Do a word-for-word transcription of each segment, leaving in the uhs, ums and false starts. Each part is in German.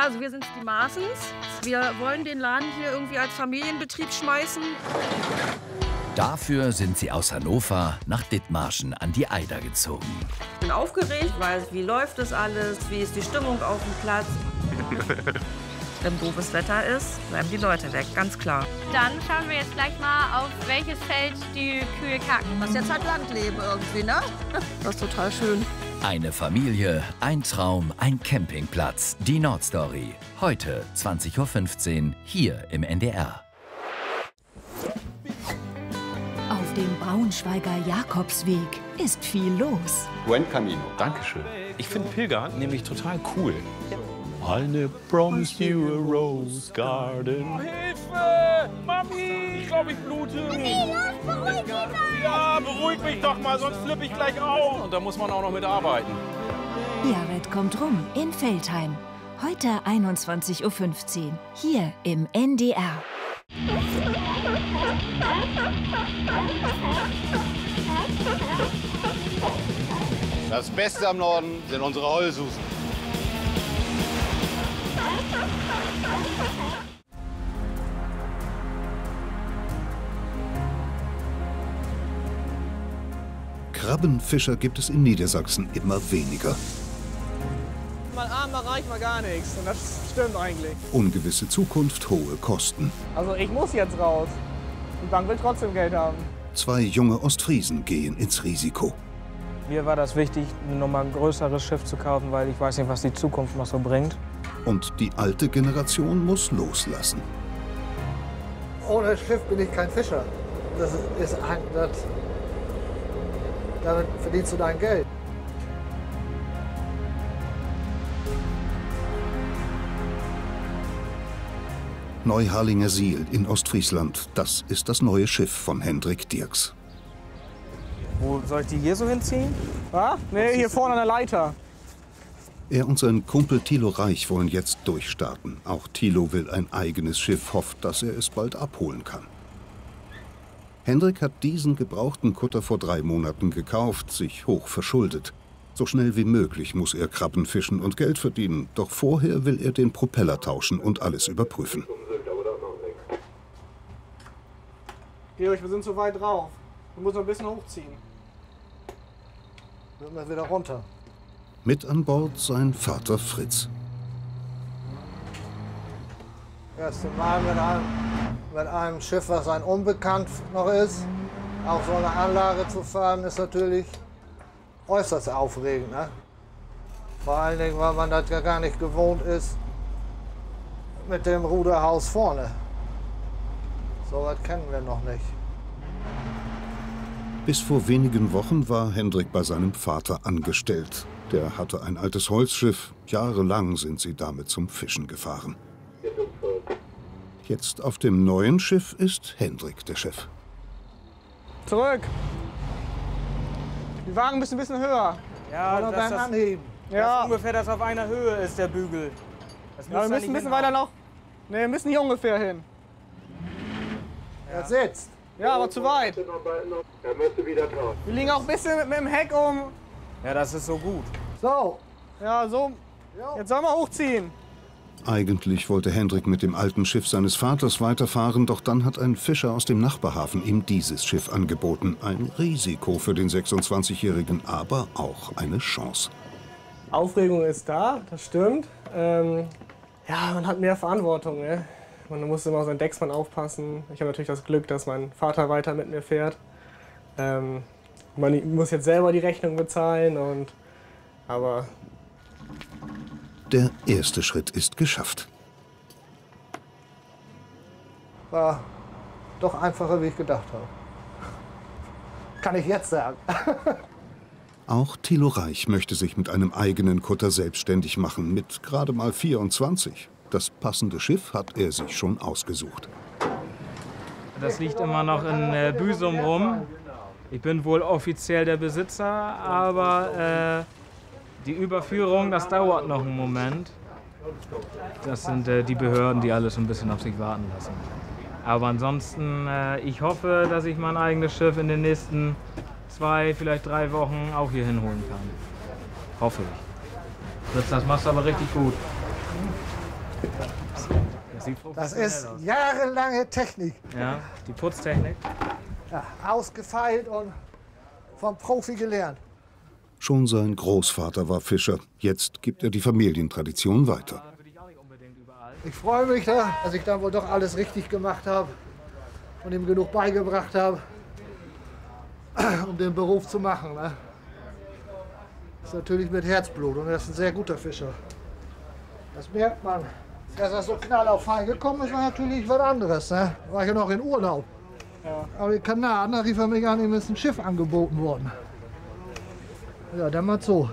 Also wir sind die Maaßens. Wir wollen den Laden hier irgendwie als Familienbetrieb schmeißen. Dafür sind sie aus Hannover nach Dithmarschen an die Eider gezogen. Ich bin aufgeregt, weil wie läuft das alles, wie ist die Stimmung auf dem Platz. Wenn doofes Wetter ist, bleiben die Leute weg, ganz klar. Dann schauen wir jetzt gleich mal, auf welches Feld die Kühe kacken. Das ist jetzt halt Landleben irgendwie, ne? Das ist total schön. Eine Familie, ein Traum, ein Campingplatz. Die Nordstory. Heute zwanzig Uhr fünfzehn hier im N D R. Auf dem Braunschweiger Jakobsweg ist viel los. Buen Camino. Dankeschön. Ich finde Pilgern nämlich total cool. I promised you a rose garden. Hilfe! Mami! Ich glaube, ich blute. Mami, los, beruhig dich mal! Ja, beruhig mich doch mal, sonst flippe ich gleich auf. Und da muss man auch noch mitarbeiten. Jared kommt rum in Veltheim. Heute einundzwanzig Uhr fünfzehn, hier im N D R. Das Beste am Norden sind unsere Heulsusen. Krabbenfischer gibt es in Niedersachsen immer weniger. Mal arm, mal reich, mal gar nichts. Und das stimmt eigentlich. Ungewisse Zukunft, hohe Kosten. Also ich muss jetzt raus. Die Bank will trotzdem Geld haben. Zwei junge Ostfriesen gehen ins Risiko. Mir war das wichtig, ein nochmal größeres Schiff zu kaufen, weil ich weiß nicht, was die Zukunft noch so bringt. Und die alte Generation muss loslassen. Ohne Schiff bin ich kein Fischer. Das ist ein, das, damit verdienst du dein Geld. Neuharlinger Siel in Ostfriesland, das ist das neue Schiff von Hendrik Dirks. Wo soll ich die hier so hinziehen? Ah? Nee, hier vorne an der Leiter. Er und sein Kumpel Thilo Reich wollen jetzt durchstarten. Auch Thilo will ein eigenes Schiff, hofft, dass er es bald abholen kann. Hendrik hat diesen gebrauchten Kutter vor drei Monaten gekauft, sich hoch verschuldet. So schnell wie möglich muss er Krabben fischen und Geld verdienen. Doch vorher will er den Propeller tauschen und alles überprüfen. Georg, wir sind zu weit drauf. Du musst noch ein bisschen hochziehen. Müssen wir wieder runter. Mit an Bord sein Vater Fritz. Erste Mal mit einem, mit einem Schiff, was ein Unbekannt noch ist, auf so eine Anlage zu fahren, ist natürlich äußerst aufregend. Ne? Vor allen Dingen, weil man das ja gar nicht gewohnt ist mit dem Ruderhaus vorne. So was kennen wir noch nicht. Bis vor wenigen Wochen war Hendrik bei seinem Vater angestellt. Der hatte ein altes Holzschiff. Jahrelang sind sie damit zum Fischen gefahren. Jetzt auf dem neuen Schiff ist Hendrik der Chef. Zurück! Die Wagen müssen ein bisschen höher. Ja, das, das, das, anheben. Ja, das ungefähr, dass auf einer Höhe ist der Bügel. Das ja, wir müssen ein bisschen weiter noch. Ne, wir müssen hier ungefähr hin. Ja. Er sitzt. Ja, aber zu weit. Er müsste wieder drauf. Wir liegen auch ein bisschen mit, mit dem Heck um. Ja, das ist so gut. So. Ja, so. Jetzt sollen wir hochziehen. Eigentlich wollte Hendrik mit dem alten Schiff seines Vaters weiterfahren, doch dann hat ein Fischer aus dem Nachbarhafen ihm dieses Schiff angeboten. Ein Risiko für den sechsundzwanzigjährigen, aber auch eine Chance. Aufregung ist da, das stimmt. Ähm, ja, man hat mehr Verantwortung. Ne? Man muss immer auf seinen Decksmann aufpassen. Ich habe natürlich das Glück, dass mein Vater weiter mit mir fährt. Ähm, man muss jetzt selber die Rechnung bezahlen, und, aber... Der erste Schritt ist geschafft. War doch einfacher, wie ich gedacht habe. Kann ich jetzt sagen. Auch Thilo Reich möchte sich mit einem eigenen Kutter selbstständig machen, mit gerade mal vierundzwanzig. Das passende Schiff hat er sich schon ausgesucht. Das liegt immer noch in äh, Büsum rum. Ich bin wohl offiziell der Besitzer, aber äh, die Überführung, das dauert noch einen Moment. Das sind äh, die Behörden, die alles ein bisschen auf sich warten lassen. Aber ansonsten, äh, ich hoffe, dass ich mein eigenes Schiff in den nächsten zwei, vielleicht drei Wochen auch hier hinholen kann. Hoffe ich. Fritz, das machst du aber richtig gut. Das, sieht Das professionell ist aus. jahrelange Technik. Ja, die Putztechnik. Ja, ausgefeilt und vom Profi gelernt. Schon sein Großvater war Fischer. Jetzt gibt er die Familientradition weiter. Ich freue mich, da, dass ich dann wohl doch alles richtig gemacht habe und ihm genug beigebracht habe, um den Beruf zu machen. Ne? Das ist natürlich mit Herzblut und er ist ein sehr guter Fischer. Das merkt man. Dass er so knallauf fein gekommen ist, war natürlich was anderes. Ne? War ich ja noch in Urlaub. Ja. Aber die Kanaren, da rief er mich an, ihm ist ein Schiff angeboten worden. Ja, dann mal so.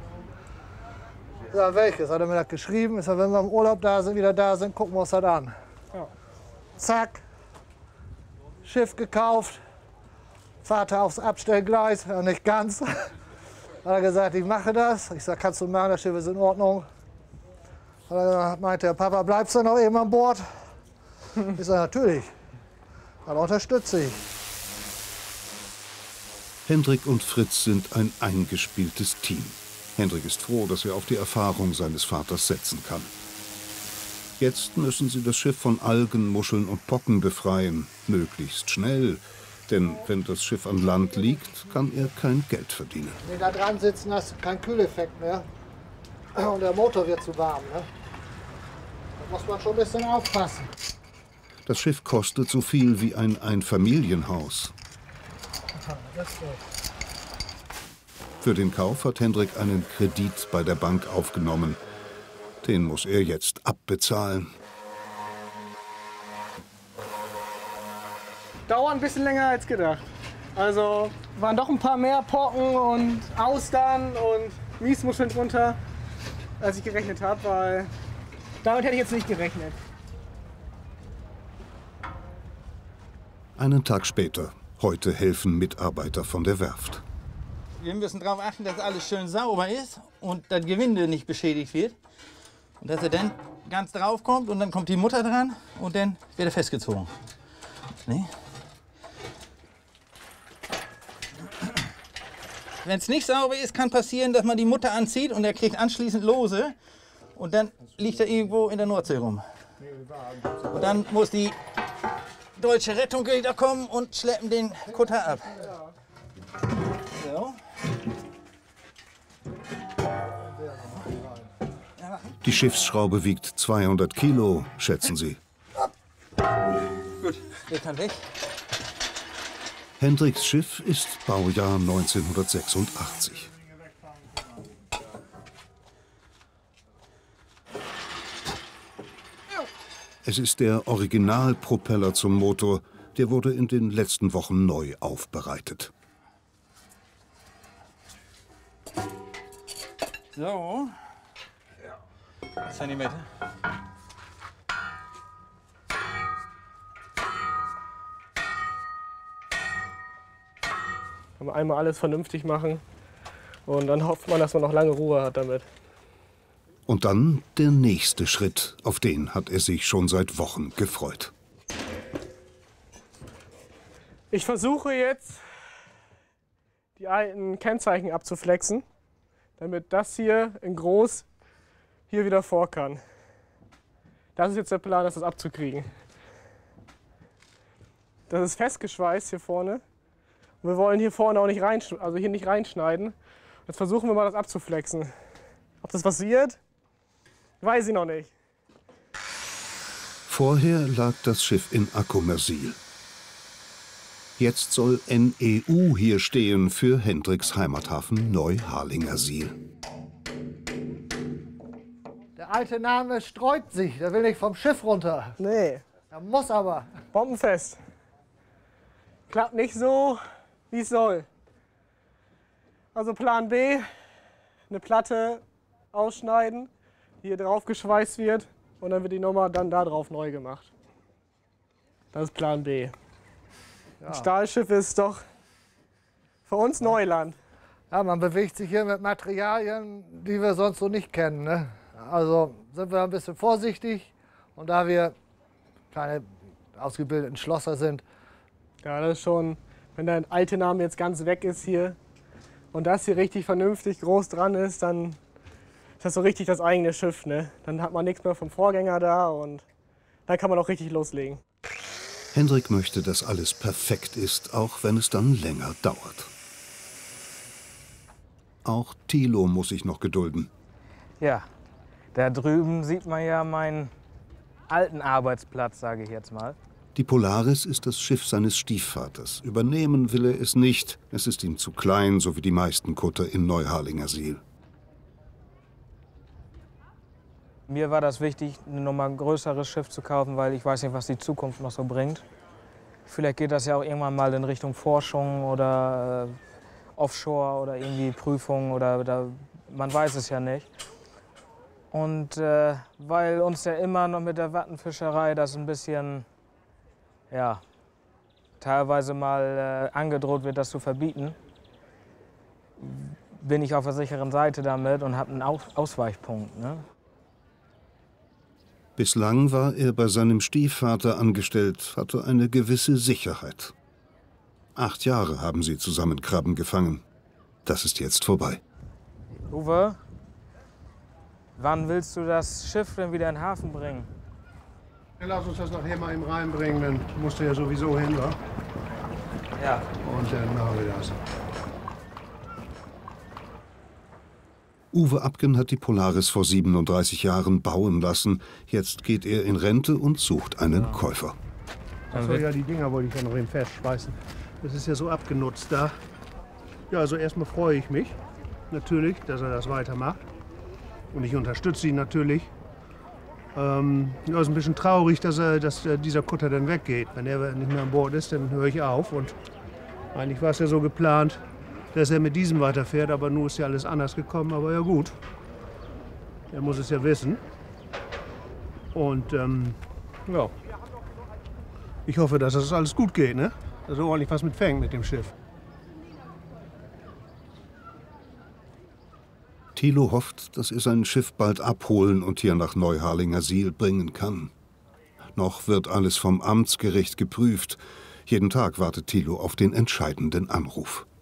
Ja, welches? Hat er mir das geschrieben? Ist er, wenn wir im Urlaub da sind, wieder da sind, gucken wir uns das an. Ja. Zack. Schiff gekauft. Vater aufs Abstellgleis, ja, nicht ganz. Hat er gesagt, ich mache das. Ich sag, kannst du machen, das Schiff ist in Ordnung. Hat meinte der Papa, bleibst du noch eben an Bord? Ich sage, natürlich. Aber unterstütze ich. Hendrik und Fritz sind ein eingespieltes Team. Hendrik ist froh, dass er auf die Erfahrung seines Vaters setzen kann. Jetzt müssen sie das Schiff von Algen, Muscheln und Pocken befreien. Möglichst schnell. Denn wenn das Schiff an Land liegt, kann er kein Geld verdienen. Wenn da dran sitzen, hast du keinen Kühleffekt mehr. Und der Motor wird zu warm. Ne? Da muss man schon ein bisschen aufpassen. Das Schiff kostet so viel wie ein Einfamilienhaus. Für den Kauf hat Hendrik einen Kredit bei der Bank aufgenommen. Den muss er jetzt abbezahlen. Dauert ein bisschen länger als gedacht. Also waren doch ein paar mehr Pocken und Austern und Miesmuscheln drunter, als ich gerechnet habe, weil damit hätte ich jetzt nicht gerechnet. Einen Tag später. Heute helfen Mitarbeiter von der Werft. Wir müssen darauf achten, dass alles schön sauber ist und das Gewinde nicht beschädigt wird. Und dass er dann ganz drauf kommt und dann kommt die Mutter dran und dann wird er festgezogen. Nee? Wenn es nicht sauber ist, kann passieren, dass man die Mutter anzieht und er kriegt anschließend Lose und dann liegt er irgendwo in der Nordsee rum. Und dann muss die deutsche Rettung wieder kommen und schleppen den Kutter ab. So. Die Schiffsschraube wiegt zweihundert Kilo, schätzen sie. Gut, der kann weg. Hendriks Schiff ist Baujahr neunzehnhundertsechsundachtzig. Es ist der Originalpropeller zum Motor, der wurde in den letzten Wochen neu aufbereitet. So. Zentimeter. Kann man einmal alles vernünftig machen und dann hofft man, dass man noch lange Ruhe hat damit. Und dann der nächste Schritt, auf den hat er sich schon seit Wochen gefreut. Ich versuche jetzt, die alten Kennzeichen abzuflexen, damit das hier in groß hier wieder vor kann. Das ist jetzt der Plan, das abzukriegen. Das ist festgeschweißt hier vorne. Und wir wollen hier vorne auch nicht rein, also hier nicht reinschneiden. Jetzt versuchen wir mal, das abzuflexen. Ob das passiert, weiß ich noch nicht. Vorher lag das Schiff in Accommersil. Jetzt soll N E U hier stehen für Hendriks Heimathafen Neuharlingersiel. Der alte Name sträubt sich, der will nicht vom Schiff runter. Nee. Er muss aber. Bombenfest. Klappt nicht so, wie es soll. Also Plan B, eine Platte ausschneiden, die hier drauf geschweißt wird und dann wird die Nummer dann da drauf neu gemacht. Das ist Plan B. Ja. Ein Stahlschiff ist doch für uns Neuland. Ja, man bewegt sich hier mit Materialien, die wir sonst so nicht kennen. Ne? Also sind wir ein bisschen vorsichtig und da wir keine ausgebildeten Schlosser sind. Ja, das ist schon, wenn der alte Name jetzt ganz weg ist hier und das hier richtig vernünftig groß dran ist, dann Das ist so richtig das eigene Schiff, ne? Dann hat man nichts mehr vom Vorgänger da und dann kann man auch richtig loslegen. Hendrik möchte, dass alles perfekt ist, auch wenn es dann länger dauert. Auch Thilo muss sich noch gedulden. Ja, da drüben sieht man ja meinen alten Arbeitsplatz, sage ich jetzt mal. Die Polaris ist das Schiff seines Stiefvaters. Übernehmen will er es nicht. Es ist ihm zu klein, so wie die meisten Kutter in Neuharlingersiel. Mir war das wichtig, ein nochmal größeres Schiff zu kaufen, weil ich weiß nicht, was die Zukunft noch so bringt. Vielleicht geht das ja auch irgendwann mal in Richtung Forschung oder äh, Offshore oder irgendwie Prüfung oder, oder man weiß es ja nicht. Und äh, weil uns ja immer noch mit der Wattenfischerei das ein bisschen, ja, teilweise mal äh, angedroht wird, das zu verbieten, bin ich auf der sicheren Seite damit und habe einen Ausweichpunkt. Ne? Bislang war er bei seinem Stiefvater angestellt, hatte eine gewisse Sicherheit. Acht Jahre haben sie zusammen Krabben gefangen. Das ist jetzt vorbei. Uwe, wann willst du das Schiff denn wieder in den Hafen bringen? Ja, lass uns das nachher mal eben reinbringen, dann musst du ja sowieso hin, wa? Ja. Und dann machen wir das. Uwe Abgen hat die Polaris vor siebenunddreißig Jahren bauen lassen. Jetzt geht er in Rente und sucht einen Käufer. Achso, ja, die Dinger wollte ich ja noch eben festschweißen. Das ist ja so abgenutzt da. Ja, also erstmal freue ich mich natürlich, dass er das weitermacht. Und ich unterstütze ihn natürlich. Ähm, ja, ist ein bisschen traurig, dass, er, dass dieser Kutter dann weggeht. Wenn er nicht mehr an Bord ist, dann höre ich auf. Und eigentlich war es ja so geplant, dass er mit diesem weiterfährt, aber nun ist ja alles anders gekommen. Aber ja gut, er muss es ja wissen. Und ähm, ja, ich hoffe, dass das alles gut geht, ne? Dass er ordentlich was mit fängt mit dem Schiff. Thilo hofft, dass er sein Schiff bald abholen und hier nach Neuharlingersiel bringen kann. Noch wird alles vom Amtsgericht geprüft. Jeden Tag wartet Thilo auf den entscheidenden Anruf.